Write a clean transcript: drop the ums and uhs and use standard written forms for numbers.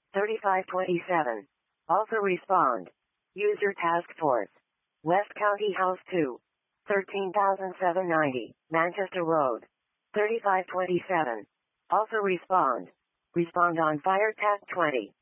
3527. Also respond. User Task Force. West County House 2. 13,790, Manchester Road. 3527. Also respond. Respond on Fire Task 20.